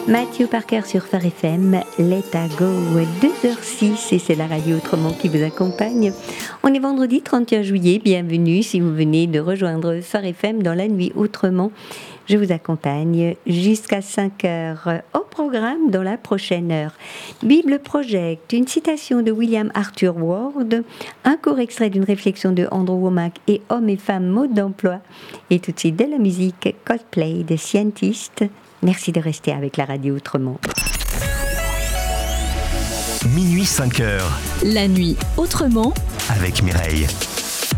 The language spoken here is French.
Matthew Parker sur Phare FM, Let I Go, 2h06 et c'est la radio Autrement qui vous accompagne. On est vendredi 31 juillet, bienvenue si vous venez de rejoindre Phare FM dans la nuit Autrement. Je vous accompagne jusqu'à 5h au programme dans la prochaine heure. Bible Project, une citation de William Arthur Ward, un court extrait d'une réflexion de Andrew Wommack et Hommes et femmes mode d'emploi. Et tout de suite de la musique Coldplay des Scientistes. Merci de rester avec la radio Autrement. Minuit 5h. La nuit Autrement avec Mireille.